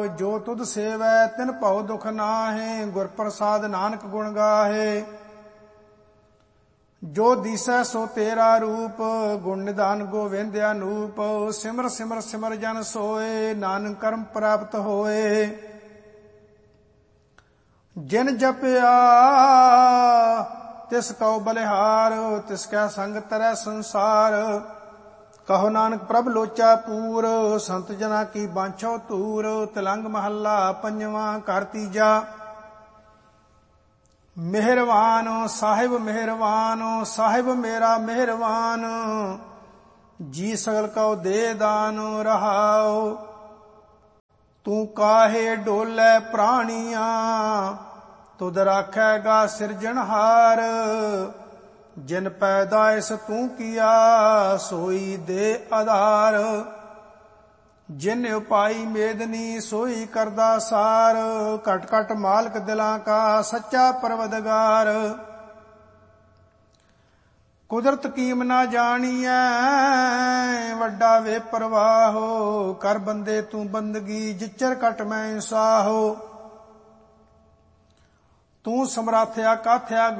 जो तुध सेवै तिन भव दुख नाहे। गुर प्रसाद नानक गुण गाहे। जो दिसै सो तेरा रूप गुण निधान गोविंद अनूप। सिमर सिमर सिमर जन सोए नानक कर्म प्राप्त होए। जिन जपया तिस कौ बलिहार तिसकै संग तरह संसार। कहो नानक प्रभ लोचा पूर संत जना की बांछो तूर। तिलंग महला पंजवा घर तीजा। मेहरवान साहिब मेहरवान साहिब मेरा मेहरवान। जी सगल कौ दे दान रहाओ। तू काहे डोले प्राणिया तुद राखैगा सिरजनहार। जिन पैदाइश तू किया सोई दे आधार। जिन उपाई मेदनी सोई करदा सार। घट घट मालक दिलां का सच्चा परवदगार। कुदरत कीम ना जानिए वड्डा वे परवाहो। कर बंदे तू बंदगी जिचर कट मैं साहो। तू समराथया काथया